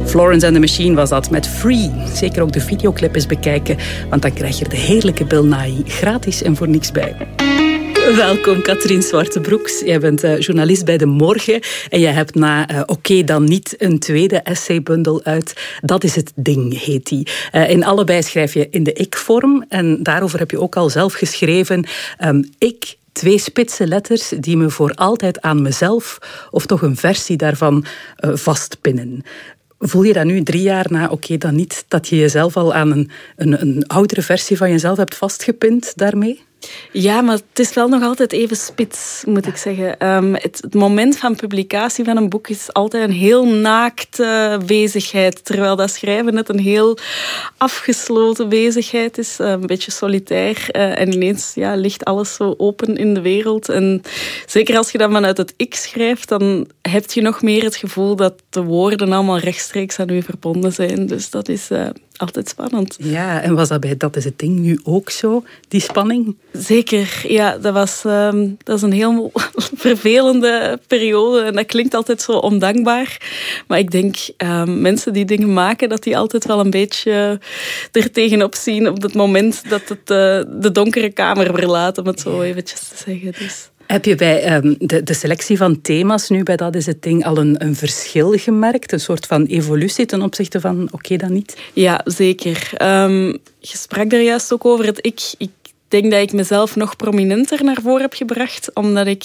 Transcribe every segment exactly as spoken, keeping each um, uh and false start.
Florence and the Machine was dat met Free. Zeker ook de videoclip eens bekijken, want dan krijg je er de heerlijke Bill Nighy gratis en voor niks bij. Welkom, Katrien Zwartebroeks. Jij bent uh, journalist bij De Morgen en jij hebt na uh, Oké dan niet een tweede essaybundel uit. Dat is het ding, heet die. Uh, in allebei schrijf je in de ik-vorm en daarover heb je ook al zelf geschreven. Um, ik, twee spitse letters die me voor altijd aan mezelf of toch een versie daarvan uh, vastpinnen. Voel je dat nu, drie jaar na Oké dan niet, dat je jezelf al aan een, een, een oudere versie van jezelf hebt vastgepind daarmee? Ja, maar het is wel nog altijd even spits, moet ik zeggen. Um, het, het moment van publicatie van een boek is altijd een heel naakte bezigheid, terwijl dat schrijven net een heel afgesloten bezigheid is, een beetje solitair. Uh, en ineens ja, ligt alles zo open in de wereld. En zeker als je dan vanuit het ik schrijft, dan heb je nog meer het gevoel dat de woorden allemaal rechtstreeks aan u verbonden zijn. Dus dat is uh, altijd spannend. Ja, en was dat bij Dat is het ding nu ook zo, die spanning? Zeker, ja, dat was um, dat is een heel vervelende periode en dat klinkt altijd zo ondankbaar. Maar ik denk, um, mensen die dingen maken, dat die altijd wel een beetje er tegenop zien op het moment dat het uh, de donkere kamer verlaat, om het zo eventjes te zeggen. Dus. Heb je bij um, de, de selectie van thema's nu bij Dat is het ding al een, een verschil gemerkt? Een soort van evolutie ten opzichte van Oké dan niet? Ja, zeker. Um, je sprak daar juist ook over het ik. Ik Ik denk dat ik mezelf nog prominenter naar voren heb gebracht, omdat ik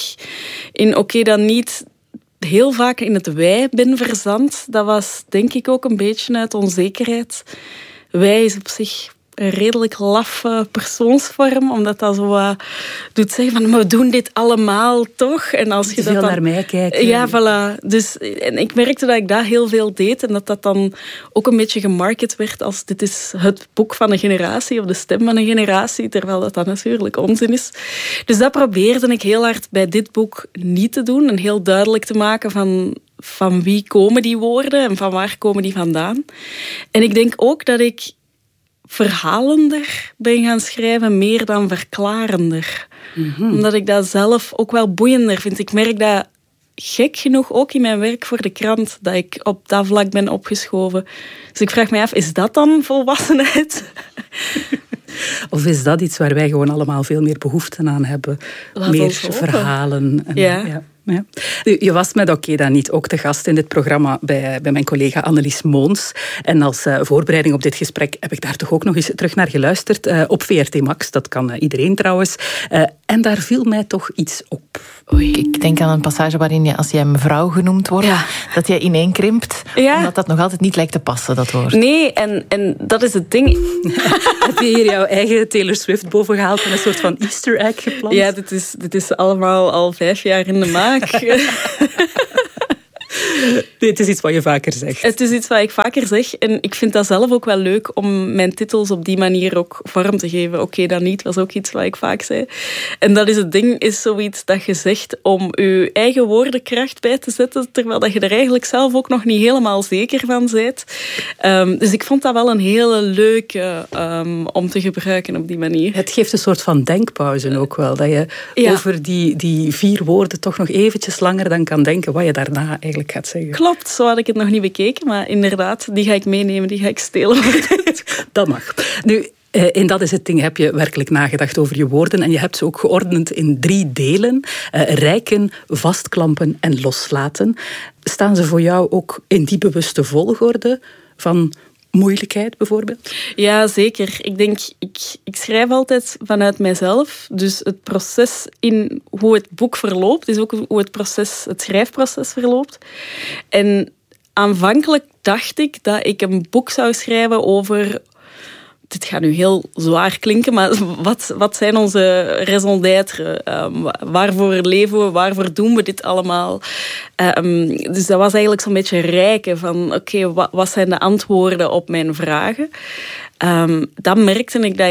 in Oké dan niet heel vaak in het wij ben verzand. Dat was denk ik ook een beetje uit onzekerheid. Wij is op zich een redelijk laffe persoonsvorm, omdat dat zo uh, doet zeggen van, maar we doen dit allemaal toch? En als je dat dat dan naar mij kijken. Ja, voilà. Dus, en ik merkte dat ik dat heel veel deed en dat dat dan ook een beetje gemarket werd als dit is het boek van een generatie of de stem van een generatie, terwijl dat dan natuurlijk onzin is. Dus dat probeerde ik heel hard bij dit boek niet te doen en heel duidelijk te maken van van wie komen die woorden en van waar komen die vandaan. En ik denk ook dat ik verhalender ben gaan schrijven, meer dan verklarender. Mm-hmm. Omdat ik dat zelf ook wel boeiender vind. Ik merk dat gek genoeg ook in mijn werk voor de krant, dat ik op dat vlak ben opgeschoven. Dus ik vraag me af, is dat dan volwassenheid? Of is dat iets waar wij gewoon allemaal veel meer behoefte aan hebben? Laat meer ons verhalen. En, ja. ja. Ja. Je was met Oké dan niet ook te gast in dit programma bij, bij mijn collega Annelies Moons. En als uh, voorbereiding op dit gesprek heb ik daar toch ook nog eens terug naar geluisterd. Uh, op V R T Max, dat kan uh, iedereen trouwens. Uh, en daar viel mij toch iets op. Oei. Ik denk aan een passage waarin je, als jij mevrouw genoemd wordt, ja. dat jij ineenkrimpt. Ja. Omdat dat nog altijd niet lijkt te passen, dat woord. Nee, en, en dat is het ding. Heb je hier jouw eigen Taylor Swift boven gehaald en een soort van Easter egg geplant? Ja, dit is, dit is allemaal al vijf jaar in de maak. Nee, het is iets wat je vaker zegt. Het is iets wat ik vaker zeg. En ik vind dat zelf ook wel leuk om mijn titels op die manier ook vorm te geven. Oké, dan niet, was ook iets wat ik vaak zei. En dat is het ding, is zoiets dat je zegt om je eigen woordenkracht bij te zetten, terwijl dat je er eigenlijk zelf ook nog niet helemaal zeker van bent. Um, dus ik vond dat wel een hele leuke um, om te gebruiken op die manier. Het geeft een soort van denkpauze ook wel. Dat je ja. over die, die vier woorden toch nog eventjes langer dan kan denken wat je daarna eigenlijk gaat zeggen. Klopt, zo had ik het nog niet bekeken, maar inderdaad, die ga ik meenemen, die ga ik stelen. Dat mag. Nu, in Dat is het ding heb je werkelijk nagedacht over je woorden en je hebt ze ook geordend in drie delen. Uh, rijken, vastklampen en loslaten. Staan ze voor jou ook in die bewuste volgorde van moeilijkheid bijvoorbeeld? Ja, zeker. Ik denk, ik, ik schrijf altijd vanuit mijzelf. Dus het proces in hoe het boek verloopt, is ook hoe het, proces, het schrijfproces verloopt. En aanvankelijk dacht ik dat ik een boek zou schrijven over... Dit gaat nu heel zwaar klinken, maar wat, wat zijn onze raison d'être? Um, waarvoor leven we? Waarvoor doen we dit allemaal? Um, dus dat was eigenlijk zo'n beetje rijken van... Oké, okay, wat, wat zijn de antwoorden op mijn vragen? Um, dan merkte ik dat ik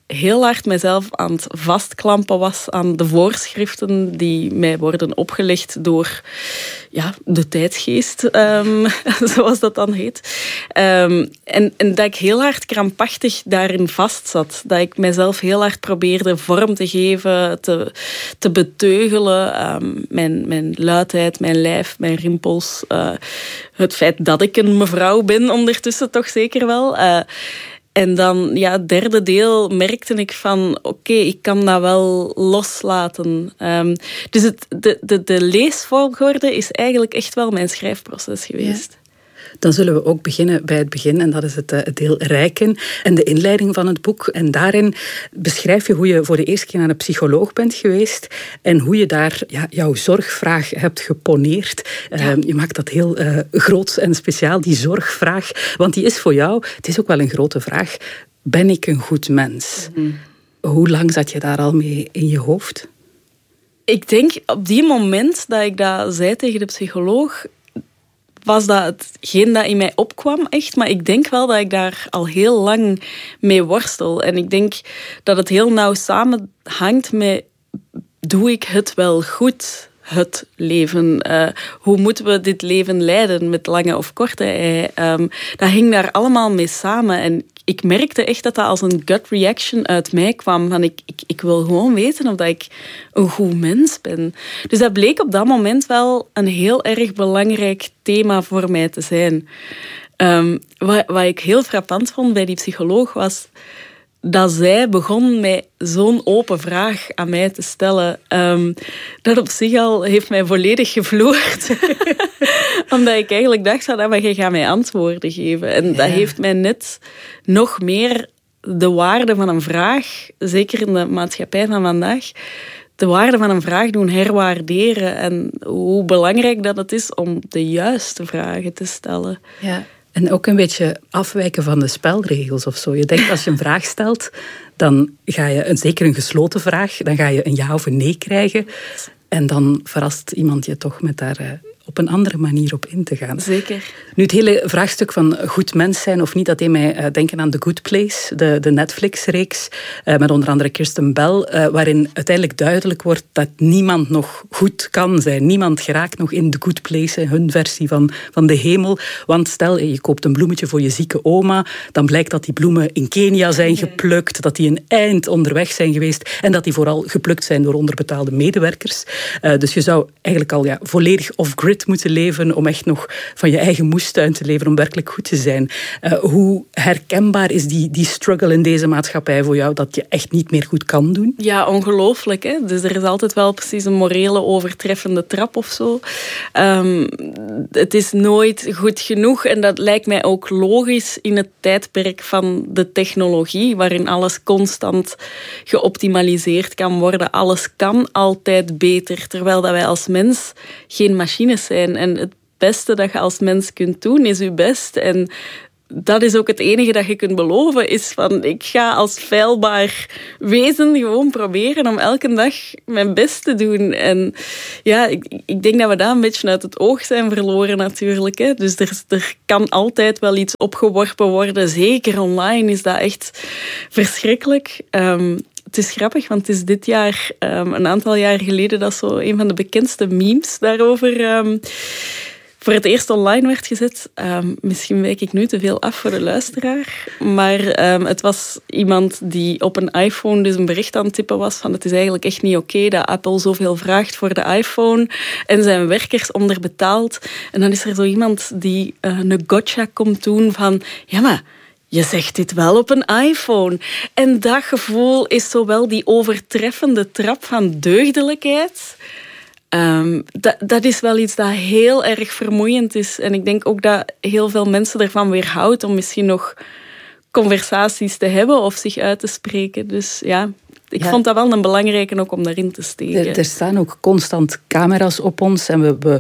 heel hard mezelf aan het vastklampen was aan de voorschriften die mij worden opgelegd door ja, de tijdgeest, um, zoals dat dan heet. Um, en, en dat ik heel hard krampachtig daarin vastzat. Dat ik mezelf heel hard probeerde vorm te geven, te, te beteugelen. Um, mijn, mijn luidheid, mijn lijf, mijn rimpels. Uh, het feit dat ik een mevrouw ben ondertussen toch zeker wel. Uh, En dan, ja, het derde deel merkte ik van, oké, okay, ik kan dat wel loslaten. Um, dus het, de, de, de leesvolgorde is eigenlijk echt wel mijn schrijfproces geweest. Ja. Dan zullen we ook beginnen bij het begin, en dat is het, het deel Rijken en de inleiding van het boek. En daarin beschrijf je hoe je voor de eerste keer naar een psycholoog bent geweest en hoe je daar ja, jouw zorgvraag hebt geponeerd. Ja. Uh, je maakt dat heel uh, groot en speciaal, die zorgvraag, want die is voor jou, het is ook wel een grote vraag, ben ik een goed mens? Mm-hmm. Hoe lang zat je daar al mee in je hoofd? Ik denk op die moment dat ik dat zei tegen de psycholoog, was dat hetgeen dat in mij opkwam, echt. Maar ik denk wel dat ik daar al heel lang mee worstel. En ik denk dat het heel nauw samenhangt met, doe ik het wel goed, het leven? Uh, hoe moeten we dit leven leiden, met lange of korte ei? Um, dat hing daar allemaal mee samen. En ik merkte echt dat dat als een gut reaction uit mij kwam. Van ik, ik, ik wil gewoon weten of dat ik een goed mens ben. Dus dat bleek op dat moment wel een heel erg belangrijk thema voor mij te zijn. Um, wat, wat ik heel frappant vond bij die psycholoog was dat zij begon met zo'n open vraag aan mij te stellen. Um, dat op zich al heeft mij volledig gevloerd. Omdat ik eigenlijk dacht van, ah, maar jij gaat mij antwoorden geven. En ja. Dat heeft mij net nog meer de waarde van een vraag, zeker in de maatschappij van vandaag, de waarde van een vraag doen herwaarderen. En hoe belangrijk dat het is om de juiste vragen te stellen. Ja. En ook een beetje afwijken van de spelregels of zo. Je denkt, als je een vraag stelt, dan ga je, een, zeker een gesloten vraag, dan ga je een ja of een nee krijgen. En dan verrast iemand je toch met daar uh, op een andere manier op in te gaan. Zeker. Nu, het hele vraagstuk van goed mens zijn of niet, dat deed mij uh, denken aan The Good Place, de, de Netflix-reeks, uh, met onder andere Kirsten Bell, uh, waarin uiteindelijk duidelijk wordt dat niemand nog goed kan zijn. Niemand geraakt nog in The Good Place, hun versie van, van de hemel. Want stel, je koopt een bloemetje voor je zieke oma, dan blijkt dat die bloemen in Kenia zijn geplukt, dat die een eind onderweg zijn geweest en dat die vooral geplukt zijn door onderbetaalde medewerkers. Uh, dus je zou eigenlijk al ja, volledig off-grid moeten leven om echt nog van je eigen moestuin te leven, om werkelijk goed te zijn. Uh, hoe herkenbaar is die, die struggle in deze maatschappij voor jou, dat je echt niet meer goed kan doen? Ja, ongelooflijk. Hè? Dus er is altijd wel precies een morele overtreffende trap of zo. Um, het is nooit goed genoeg en dat lijkt mij ook logisch in het tijdperk van de technologie, waarin alles constant geoptimaliseerd kan worden. Alles kan altijd beter, terwijl dat wij als mens geen machines zijn. En het beste dat je als mens kunt doen, is je best. En dat is ook het enige dat je kunt beloven, is van, ik ga als feilbaar wezen gewoon proberen om elke dag mijn best te doen. En ja, ik, ik denk dat we dat een beetje uit het oog zijn verloren natuurlijk. Hè. Dus er, er kan altijd wel iets opgeworpen worden. Zeker online is dat echt verschrikkelijk. Um, Het is grappig, want het is dit jaar, um, een aantal jaar geleden, dat zo een van de bekendste memes daarover um, voor het eerst online werd gezet. Um, misschien wijk ik nu te veel af voor de luisteraar. Maar um, het was iemand die op een iPhone dus een bericht aan het typen was van het is eigenlijk echt niet oké okay dat Apple zoveel vraagt voor de iPhone en zijn werkers onderbetaalt. En dan is er zo iemand die uh, een gotcha komt doen van ja, maar je zegt dit wel op een iPhone. En dat gevoel is zowel die overtreffende trap van deugdelijkheid. Um, dat, dat is wel iets dat heel erg vermoeiend is. En ik denk ook dat heel veel mensen ervan weerhoudt om misschien nog conversaties te hebben of zich uit te spreken. Dus ja, ik ja. vond dat wel een belangrijke ook om daarin te steken. Er, er staan ook constant camera's op ons en we... we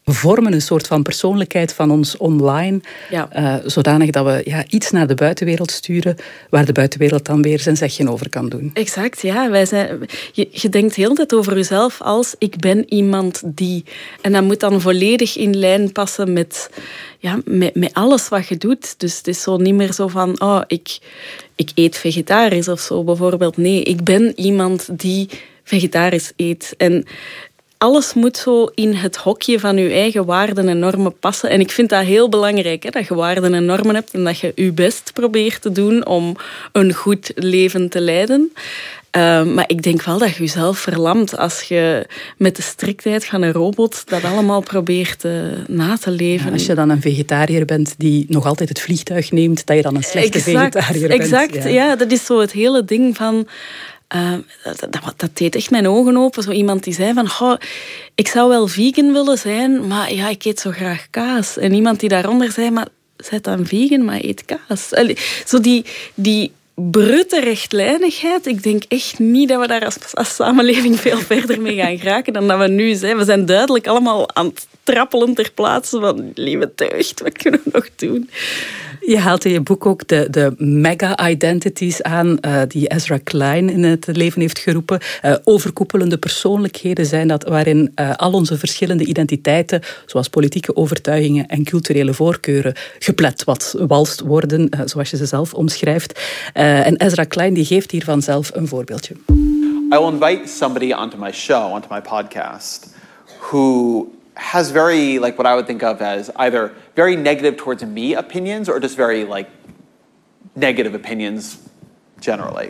vormen een soort van persoonlijkheid van ons online, ja. uh, zodanig dat we ja, iets naar de buitenwereld sturen, waar de buitenwereld dan weer zijn zegje over kan doen. Exact, ja. Wij zijn, je, je denkt heel de tijd over jezelf als ik ben iemand die. En dat moet dan volledig in lijn passen met, ja, met, met alles wat je doet. Dus het is zo niet meer zo van, oh, ik, ik eet vegetarisch of zo bijvoorbeeld. Nee, ik ben iemand die vegetarisch eet. En alles moet zo in het hokje van je eigen waarden en normen passen. En ik vind dat heel belangrijk, hè, dat je waarden en normen hebt en dat je je best probeert te doen om een goed leven te leiden. Uh, maar ik denk wel dat je jezelf verlamt als je met de striktheid van een robot dat allemaal probeert uh, na te leven. Ja, als je dan een vegetariër bent die nog altijd het vliegtuig neemt, dat je dan een slechte exact, vegetariër bent. Exact, ja. ja. Dat is zo het hele ding van... Uh, dat, dat, dat deed echt mijn ogen open. Zo iemand die zei van... Goh, ik zou wel vegan willen zijn, maar ja, ik eet zo graag kaas. En iemand die daaronder zei... maar zijt dan vegan, maar eet kaas. Allee, zo die... die brute rechtlijnigheid. Ik denk echt niet dat we daar als, als samenleving veel verder mee gaan geraken dan dat we nu zijn. We zijn duidelijk allemaal aan het trappelen ter plaatse van lieve deugd, wat kunnen we nog doen? Je haalt in je boek ook de, de mega-identities aan uh, die Ezra Klein in het leven heeft geroepen. Uh, overkoepelende persoonlijkheden zijn dat, waarin uh, al onze verschillende identiteiten, zoals politieke overtuigingen en culturele voorkeuren, geplet wat walst worden, uh, zoals je ze zelf omschrijft. Uh, en Ezra Klein die geeft hiervan zelf een voorbeeldje. I will invite somebody onto my show, onto my podcast, who has very, like, what I would think of as either very negative towards me opinions or just very, like, negative opinions generally.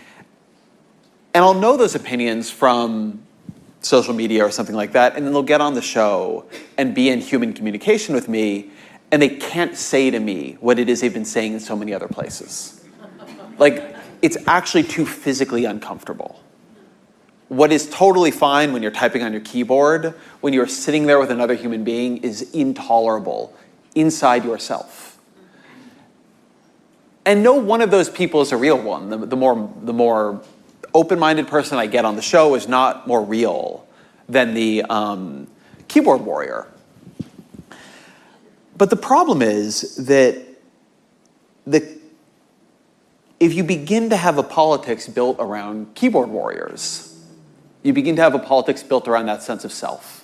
And I'll know those opinions from social media or something like that, and then they'll get on the show and be in human communication with me, and they can't say to me what it is they've been saying in so many other places. Like, it's actually too physically uncomfortable. What is totally fine when you're typing on your keyboard, when you're sitting there with another human being, is intolerable inside yourself. And no one of those people is a real one. The, the more, the more open-minded person I get on the show is not more real than the um, keyboard warrior. But the problem is that the, if you begin to have a politics built around keyboard warriors, you begin to have a politics built around that sense of self.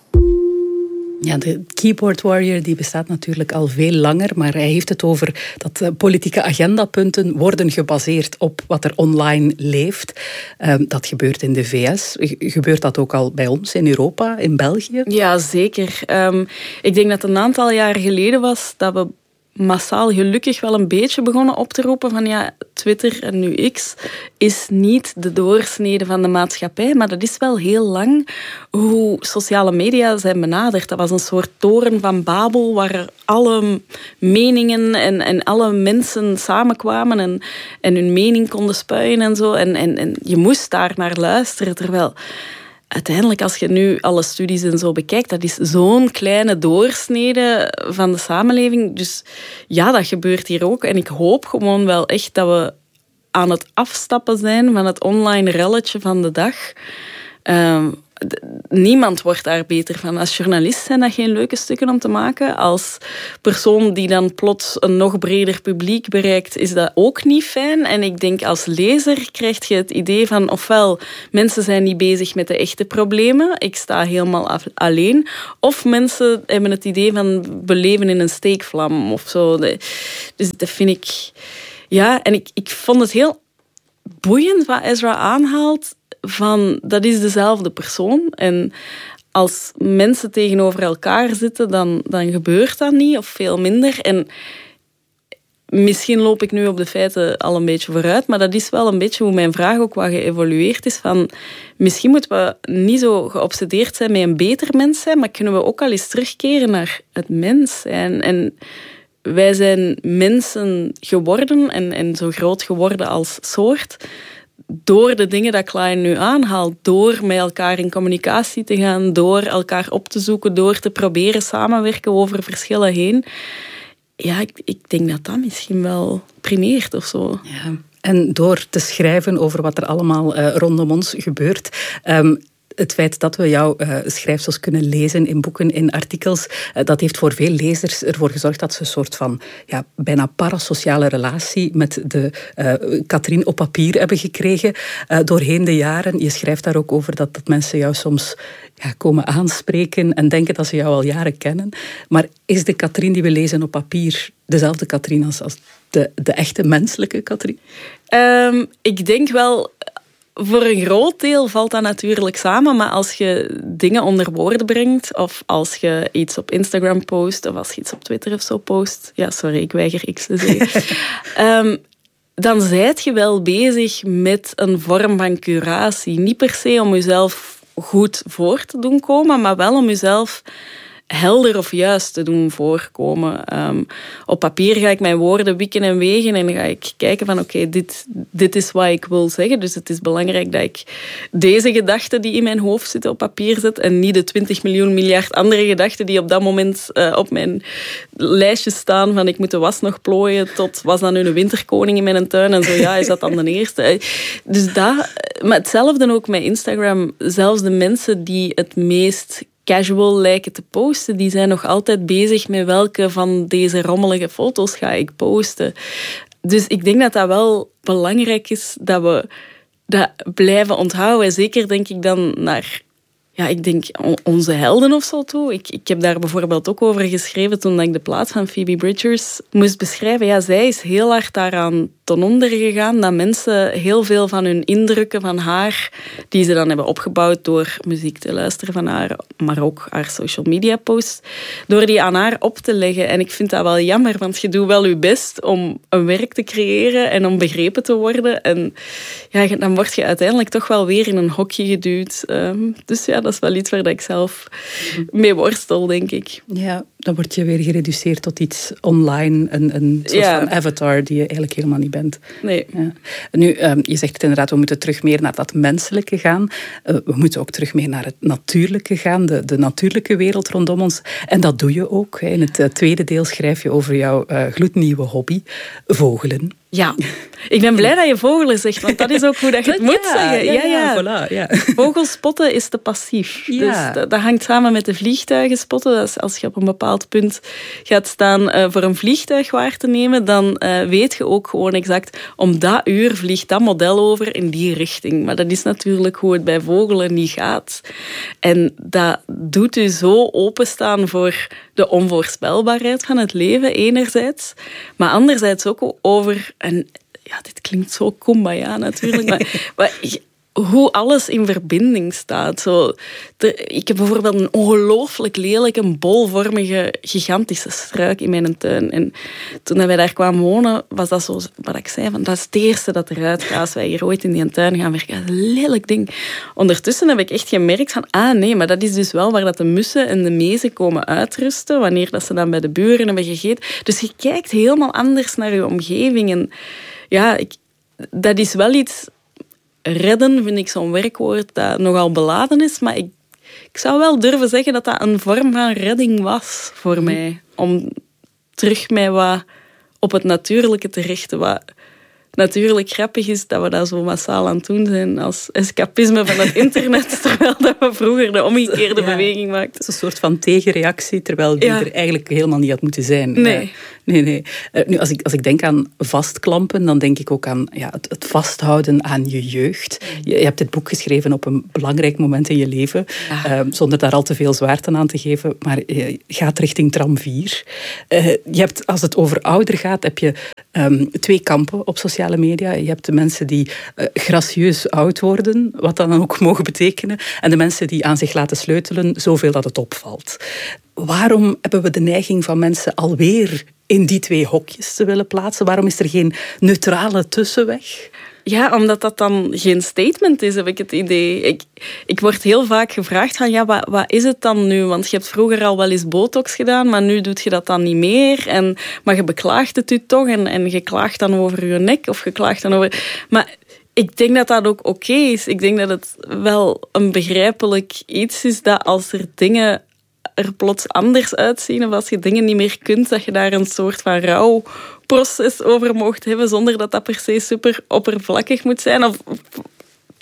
Ja, de keyboard warrior die bestaat natuurlijk al veel langer, maar hij heeft het over dat uh, politieke agendapunten worden gebaseerd op wat er online leeft. Uh, dat gebeurt in de V S. Gebeurt dat ook al bij ons in Europa, in België? Ja, zeker. Um, ik denk dat het een aantal jaar geleden was dat we massaal gelukkig wel een beetje begonnen op te roepen van ja, Twitter en nu X is niet de doorsnede van de maatschappij, maar dat is wel heel lang hoe sociale media zijn benaderd. Dat was een soort toren van Babel waar alle meningen en, en alle mensen samenkwamen en, en hun mening konden spuien en zo. En, en, en je moest daar naar luisteren, terwijl uiteindelijk, als je nu alle studies en zo bekijkt, dat is zo'n kleine doorsnede van de samenleving. Dus ja, dat gebeurt hier ook. En ik hoop gewoon wel echt dat we aan het afstappen zijn van het online relletje van de dag. Uh, niemand wordt daar beter van. Als journalist zijn dat geen leuke stukken om te maken. Als persoon die dan plots een nog breder publiek bereikt, is dat ook niet fijn. En ik denk als lezer krijg je het idee van ofwel mensen zijn niet bezig met de echte problemen, ik sta helemaal af, alleen, of mensen hebben het idee van we leven in een steekvlam of zo. Dus dat vind ik... Ja, en ik, ik vond het heel boeiend wat Ezra aanhaalt, van dat is dezelfde persoon. En als mensen tegenover elkaar zitten, dan, dan gebeurt dat niet, of veel minder. En misschien loop ik nu op de feiten al een beetje vooruit, maar dat is wel een beetje hoe mijn vraag ook wat geëvolueerd is. Van, misschien moeten we niet zo geobsedeerd zijn met een beter mens zijn, maar kunnen we ook al eens terugkeren naar het mens zijn. En wij zijn mensen geworden en, en zo groot geworden als soort door de dingen dat Klein nu aanhaalt, door met elkaar in communicatie te gaan, door elkaar op te zoeken, door te proberen samenwerken over verschillen heen. Ja, ik, ik denk dat dat misschien wel primeert of zo. Ja. En door te schrijven over wat er allemaal uh, rondom ons gebeurt, um, Het feit dat we jouw uh, schrijfsels kunnen lezen in boeken, in artikels, uh, dat heeft voor veel lezers ervoor gezorgd dat ze een soort van ja, bijna parasociale relatie met de uh, Katrien op papier hebben gekregen uh, doorheen de jaren. Je schrijft daar ook over dat, dat mensen jou soms ja, komen aanspreken en denken dat ze jou al jaren kennen. Maar is de Katrien die we lezen op papier dezelfde Katrien als, als de, de echte menselijke Katrien? Um, ik denk wel... Voor een groot deel valt dat natuurlijk samen, maar als je dingen onder woorden brengt, of als je iets op Instagram post, of als je iets op Twitter of zo post, ja, sorry, ik weiger X te zeggen, um, dan zijt je wel bezig met een vorm van curatie. Niet per se om jezelf goed voor te doen komen, maar wel om jezelf helder of juist te doen voorkomen. Um, op papier ga ik mijn woorden wikken en wegen en ga ik kijken van oké, okay, dit, dit is wat ik wil zeggen. Dus het is belangrijk dat ik deze gedachten die in mijn hoofd zitten op papier zet en niet de twintig miljoen miljard andere gedachten die op dat moment uh, op mijn lijstje staan van ik moet de was nog plooien tot was dan nu een winterkoning in mijn tuin en zo ja, is dat dan de eerste. Dus dat, maar hetzelfde ook met Instagram. Zelfs de mensen die het meest casual lijken te posten, die zijn nog altijd bezig met welke van deze rommelige foto's ga ik posten. Dus ik denk dat dat wel belangrijk is dat we dat blijven onthouden. Zeker denk ik dan naar ja, ik denk onze helden of zo toe. Ik, ik heb daar bijvoorbeeld ook over geschreven toen ik de plaats van Phoebe Bridgers moest beschrijven. Ja, zij is heel hard daaraan ten onder gegaan dat mensen heel veel van hun indrukken van haar, die ze dan hebben opgebouwd door muziek te luisteren van haar, maar ook haar social media posts, door die aan haar op te leggen. En ik vind dat wel jammer, want je doet wel je best om een werk te creëren en om begrepen te worden. En ja, dan word je uiteindelijk toch wel weer in een hokje geduwd. Um, dus ja, dat is wel iets waar ik zelf mee worstel, denk ik. Ja, dan word je weer gereduceerd tot iets online, een, een soort ja. van avatar die je eigenlijk helemaal niet bent. Nee. Ja. Nu, um, je zegt inderdaad, we moeten terug meer naar dat menselijke gaan. Uh, we moeten ook terug meer naar het natuurlijke gaan, de, de natuurlijke wereld rondom ons. En dat doe je ook. Hè. In het uh, tweede deel schrijf je over jouw uh, gloednieuwe hobby, vogelen. Ja, ik ben blij dat je vogelen zegt, want dat is ook hoe dat je het moet ja, zeggen. Ja, ja, ja. ja. Voilà, ja. Vogels spotten is te passief. Ja. Dus dat, dat hangt samen met de vliegtuigen spotten. Dat is als je op een bepaald punt gaat staan uh, voor een vliegtuig waar te nemen, dan uh, weet je ook gewoon exact, om dat uur vliegt dat model over in die richting. Maar dat is natuurlijk hoe het bij vogelen niet gaat. En dat doet u zo openstaan voor de onvoorspelbaarheid van het leven, enerzijds. Maar anderzijds ook over... En ja, dit klinkt zo kumbaya natuurlijk, maar, maar hoe alles in verbinding staat. Zo, de, ik heb bijvoorbeeld een ongelooflijk lelijke, bolvormige, gigantische struik in mijn tuin. En toen wij daar kwamen wonen, was dat zo wat ik zei, van, dat is het eerste dat eruit gaat als wij hier ooit in die tuin gaan werken. Dat is een lelijk ding. Ondertussen heb ik echt gemerkt van, ah nee, maar dat is dus wel waar dat de mussen en de mezen komen uitrusten, wanneer dat ze dan bij de buren hebben gegeten. Dus je kijkt helemaal anders naar je omgeving. En ja, ik, dat is wel iets... Redden vind ik zo'n werkwoord dat nogal beladen is, maar ik, ik zou wel durven zeggen dat dat een vorm van redding was voor mm. mij. Om terug mij wat op het natuurlijke te richten. Wat natuurlijk grappig is dat we dat zo massaal aan het doen zijn als escapisme van het internet, terwijl dat we vroeger de omgekeerde ja. beweging maakten. Het is een soort van tegenreactie, terwijl die ja. er eigenlijk helemaal niet had moeten zijn. Nee. Ja. Nee, nee. Uh, nu, als ik, als ik denk aan vastklampen, dan denk ik ook aan ja, het, het vasthouden aan je jeugd. Je, je hebt dit boek geschreven op een belangrijk moment in je leven, ja. uh, zonder daar al te veel zwaarte aan te geven, maar je gaat richting tram vier. Uh, je hebt, als het over ouder gaat, heb je um, twee kampen op sociale media. Je hebt de mensen die uh, gracieus oud worden, wat dan ook mogen betekenen, en de mensen die aan zich laten sleutelen, zoveel dat het opvalt. Waarom hebben we de neiging van mensen alweer in die twee hokjes te willen plaatsen? Waarom is er geen neutrale tussenweg? Ja, omdat dat dan geen statement is, heb ik het idee. Ik, ik word heel vaak gevraagd van, ja, wat, wat is het dan nu? Want je hebt vroeger al wel eens botox gedaan, maar nu doet je dat dan niet meer. En, maar je beklaagt het u toch en, en je klaagt dan over je nek of je klaagt dan over... Maar ik denk dat dat ook oké okay is. Ik denk dat het wel een begrijpelijk iets is dat als er dingen er plots anders uitzien of als je dingen niet meer kunt, dat je daar een soort van rouwproces over mocht hebben zonder dat dat per se super oppervlakkig moet zijn. Of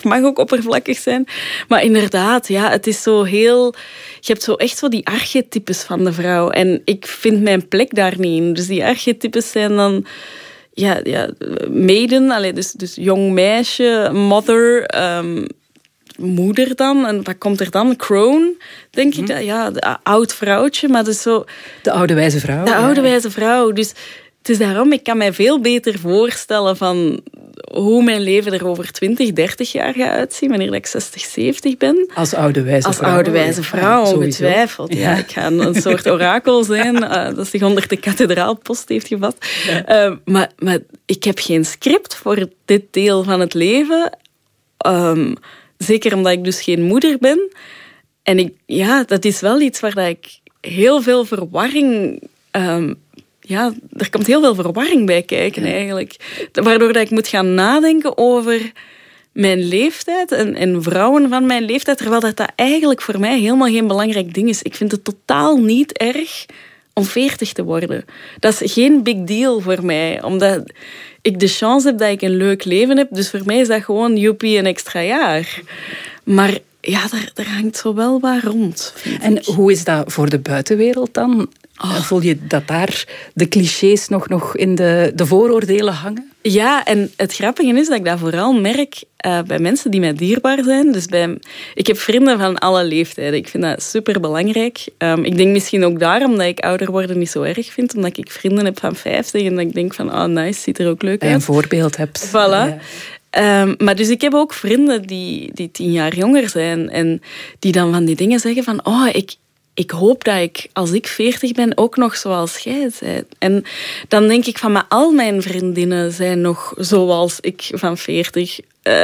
Het mag ook oppervlakkig zijn. Maar inderdaad, ja, het is zo heel... Je hebt zo echt zo die archetypes van de vrouw. En ik vind mijn plek daar niet in. Dus die archetypes zijn dan... Ja, ja maiden, allee, dus, dus jong meisje, mother... Um, moeder dan. En wat komt er dan? Crone, denk ik. Mm-hmm. Ja, de oud vrouwtje. Maar dus zo... De oude wijze vrouw. De ja. oude wijze vrouw. Dus het is daarom, ik kan mij veel beter voorstellen van hoe mijn leven er over twintig, dertig jaar gaat uitzien, wanneer ik zestig, zeventig ben. Als oude wijze Als vrouw. Als oude wijze vrouw, ja, ongetwijfeld. Ja. Ja, ik ga een soort orakel zijn uh, dat zich onder de kathedraalpost heeft gevat. Ja. Uh, maar, maar ik heb geen script voor dit deel van het leven. Um, zeker omdat ik dus geen moeder ben. En ik, ja, dat is wel iets waar dat ik heel veel verwarring... Um, ja, er komt heel veel verwarring bij kijken eigenlijk. Waardoor dat ik moet gaan nadenken over mijn leeftijd en, en vrouwen van mijn leeftijd, terwijl dat, dat eigenlijk voor mij helemaal geen belangrijk ding is. Ik vind het totaal niet erg om veertig te worden. Dat is geen big deal voor mij, omdat ik de chance heb dat ik een leuk leven heb. Dus voor mij is dat gewoon joepie een extra jaar. Maar ja, daar, daar hangt zo wel wat rond. En ik. Hoe is dat voor de buitenwereld dan? Oh. Voel je dat daar de clichés nog, nog in de, de vooroordelen hangen? Ja, en het grappige is dat ik dat vooral merk uh, bij mensen die mij dierbaar zijn. Dus bij, ik heb vrienden van alle leeftijden. Ik vind dat superbelangrijk. Um, ik denk misschien ook daarom dat ik ouder worden niet zo erg vind. Omdat ik vrienden heb van vijftig en dat ik denk van, oh nice, ziet er ook leuk uit. En een voorbeeld hebt. Voilà. Ja. Um, maar dus ik heb ook vrienden die, die tien jaar jonger zijn. En die dan van die dingen zeggen van, oh, ik... Ik hoop dat ik, als ik veertig ben, ook nog zoals jij bent. En dan denk ik van, maar al mijn vriendinnen zijn nog zoals ik van veertig. Uh,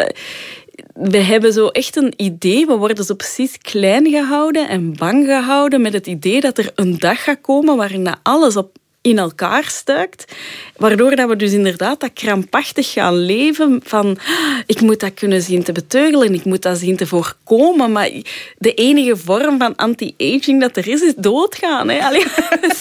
we hebben zo echt een idee. We worden zo precies klein gehouden en bang gehouden met het idee dat er een dag gaat komen waarin dat alles op in elkaar stuikt. Waardoor dat we dus inderdaad dat krampachtig gaan leven van ik moet dat kunnen zien te beteugelen, ik moet dat zien te voorkomen, maar de enige vorm van anti-aging dat er is, is doodgaan. Hè? Allee, dus,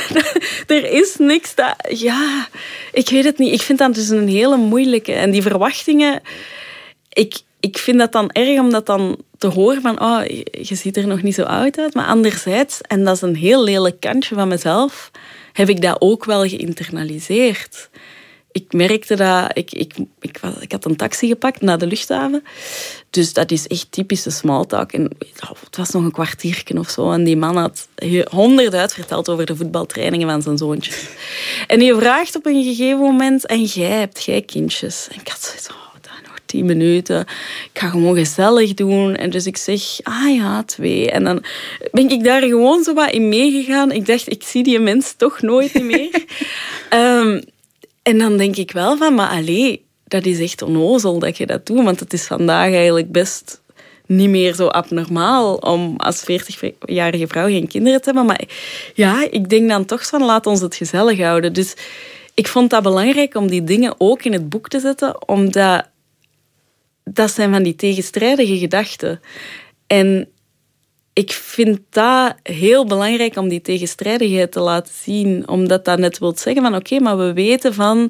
er is niks dat... Ja, ik weet het niet. Ik vind dat dus een hele moeilijke. En die verwachtingen... Ik, ik vind dat dan erg om dat dan te horen van oh, je ziet er nog niet zo oud uit. Maar anderzijds, en dat is een heel lelijk kantje van mezelf, heb ik dat ook wel geïnternaliseerd. Ik merkte dat... Ik, ik, ik, was, ik had een taxi gepakt naar de luchthaven. Dus dat is echt typische smalltalk. En het was nog een kwartiertje of zo. En die man had honderd uit verteld over de voetbaltrainingen van zijn zoontje. En die vraagt op een gegeven moment... En jij hebt jij kindjes? En ik had zoiets van... tien minuten. Ik ga gewoon gezellig doen. En dus ik zeg, ah ja, twee. En dan ben ik daar gewoon zo wat in meegegaan. Ik dacht, ik zie die mens toch nooit meer. um, en dan denk ik wel van, maar allee, dat is echt onnozel dat je dat doet. Want het is vandaag eigenlijk best niet meer zo abnormaal om als veertigjarige vrouw geen kinderen te hebben. Maar ja, ik denk dan toch van, laat ons het gezellig houden. Dus ik vond dat belangrijk om die dingen ook in het boek te zetten, omdat dat zijn van die tegenstrijdige gedachten. En ik vind dat heel belangrijk om die tegenstrijdigheid te laten zien. Omdat dat net wil zeggen van oké, okay, maar we weten van...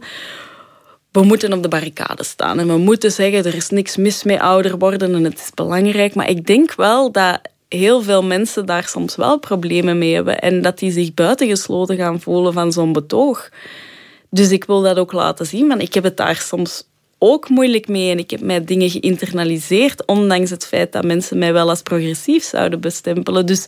We moeten op de barricade staan. En we moeten zeggen, er is niks mis mee ouder worden en het is belangrijk. Maar ik denk wel dat heel veel mensen daar soms wel problemen mee hebben. En dat die zich buitengesloten gaan voelen van zo'n betoog. Dus ik wil dat ook laten zien. Want ik heb het daar soms ook moeilijk mee. En ik heb mij dingen geïnternaliseerd, ondanks het feit dat mensen mij wel als progressief zouden bestempelen. Dus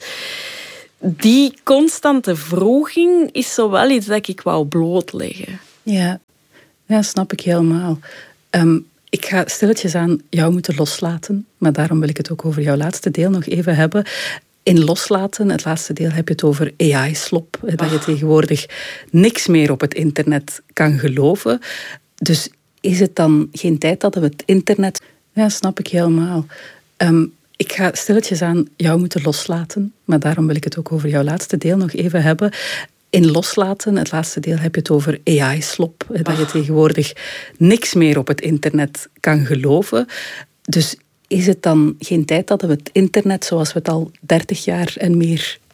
die constante wroging is zo wel iets dat ik wou blootleggen. Ja, ja, snap ik helemaal. Um, ik ga stilletjes aan jou moeten loslaten, maar daarom wil ik het ook over jouw laatste deel nog even hebben. In loslaten, het laatste deel, heb je het over A I-slop. Dat je tegenwoordig niks meer op het internet kan geloven. Dus is het dan geen tijd dat we het internet... Ja, snap ik helemaal. Um, ik ga stilletjes aan jou moeten loslaten, maar daarom wil ik het ook over jouw laatste deel nog even hebben. In loslaten, het laatste deel, heb je het over A I-slop. Dat je tegenwoordig niks meer op het internet kan geloven. Dus is het dan geen tijd dat we het internet, zoals we het al dertig jaar en meer